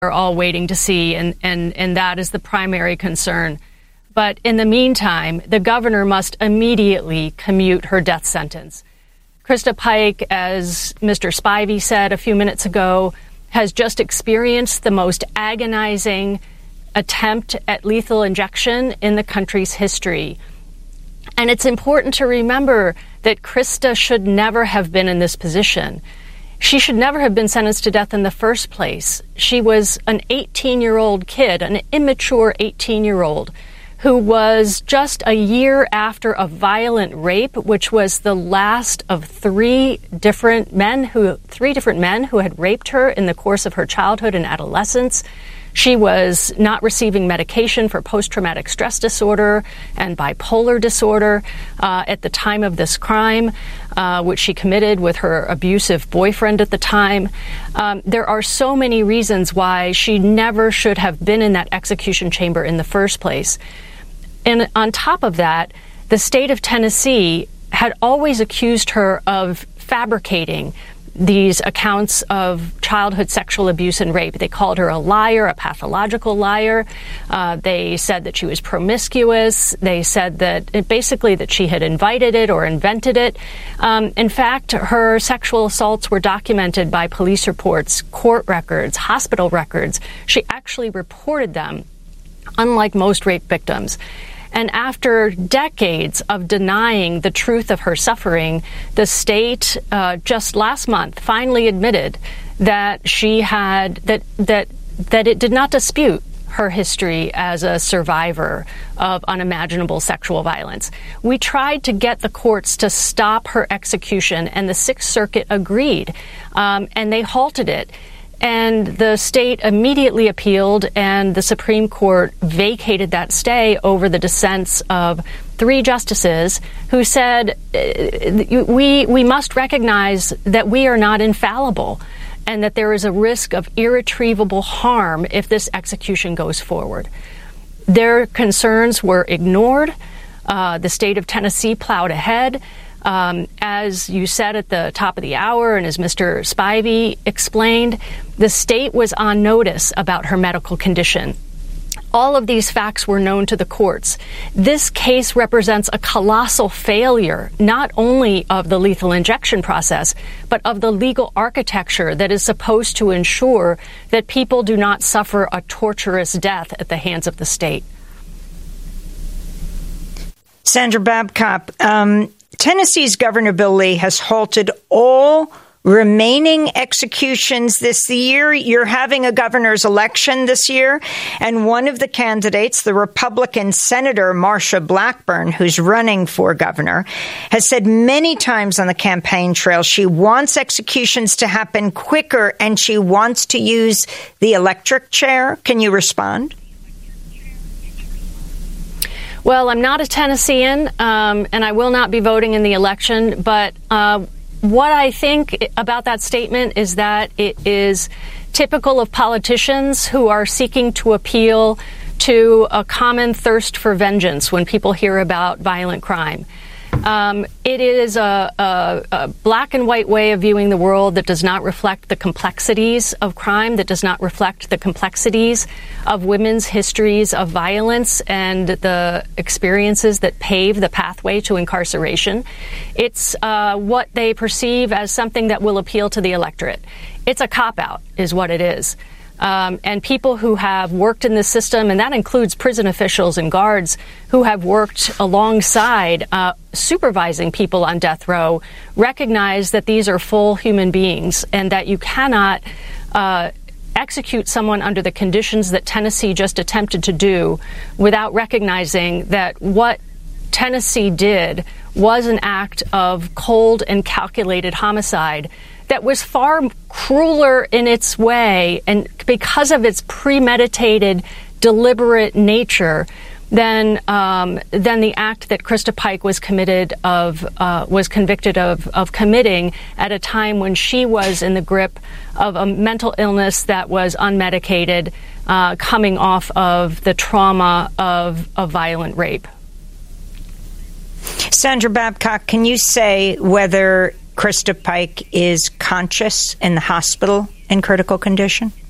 are all waiting to see, and that is the primary concern. But in the meantime, the governor must immediately commute her death sentence. Krista Pike, as Mr. Spivey said a few minutes ago, has just experienced the most agonizing attempt at lethal injection in the country's history. And it's important to remember that Krista should never have been in this position. She should never have been sentenced to death in the first place. She was an 18-year-old kid, an immature 18-year-old, who was just a year after a violent rape, which was the last of three different men who had raped her in the course of her childhood and adolescence. She was not receiving medication for post-traumatic stress disorder and bipolar disorder at the time of this crime, which she committed with her abusive boyfriend at the time. There are so many reasons why she never should have been in that execution chamber in the first place. And on top of that, the state of Tennessee had always accused her of fabricating these accounts of childhood sexual abuse and rape. They called her a liar, a pathological liar. They said that she was promiscuous. They said that basically that she had invited it or invented it. In fact, her sexual assaults were documented by police reports, court records, hospital records. She actually reported them, unlike most rape victims. And after decades of denying the truth of her suffering, the state just last month finally admitted that she had that it did not dispute her history as a survivor of unimaginable sexual violence. We tried to get the courts to stop her execution, and the Sixth Circuit agreed, and they halted it. And the state immediately appealed, and the Supreme Court vacated that stay over the dissents of three justices who said, we must recognize that we are not infallible and that there is a risk of irretrievable harm if this execution goes forward. Their concerns were ignored. The state of Tennessee plowed ahead. As you said at the top of the hour, and as Mr. Spivey explained, the state was on notice about her medical condition. All of these facts were known to the courts. This case represents a colossal failure, not only of the lethal injection process, but of the legal architecture that is supposed to ensure that people do not suffer a torturous death at the hands of the state. Sandra Babcock, Tennessee's Governor Bill Lee has halted all remaining executions this year. You're having a governor's election this year, and one of the candidates, the Republican Senator Marsha Blackburn, who's running for governor, has said many times on the campaign trail she wants executions to happen quicker and she wants to use the electric chair. Can you respond? Well, I'm not a Tennessean, and I will not be voting in the election, but what I think about that statement is that it is typical of politicians who are seeking to appeal to a common thirst for vengeance when people hear about violent crime. It is a black and white way of viewing the world that does not reflect the complexities of crime, that does not reflect the complexities of women's histories of violence and the experiences that pave the pathway to incarceration. It's what they perceive as something that will appeal to the electorate. It's a cop-out, is what it is. And people who have worked in this system, and that includes prison officials and guards who have worked alongside supervising people on death row, recognize that these are full human beings and that you cannot execute someone under the conditions that Tennessee just attempted to do without recognizing that what Tennessee did was an act of cold and calculated homicide that was far crueler in its way, and because of its premeditated, deliberate nature, than the act that Krista Pike was convicted of committing at a time when she was in the grip of a mental illness that was unmedicated, coming off of the trauma of violent rape. Sandra Babcock, can you say whether Krista Pike is conscious in the hospital in critical condition?